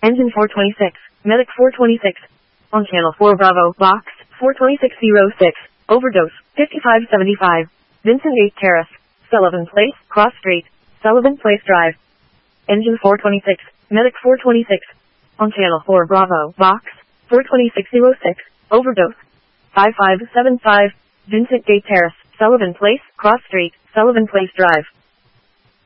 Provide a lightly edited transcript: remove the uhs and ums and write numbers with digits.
Engine 426, Medic 426. On Channel 4 Bravo, Box 42606. Overdose, 5575. Vincent Gate Terrace, Sullivan Place, Cross Street, Sullivan Place Drive. Engine 426, Medic 426. On Channel 4 Bravo, Box 42606. Overdose, 5575. Vincent Gate Terrace, Sullivan Place, Cross Street, Sullivan Place Drive.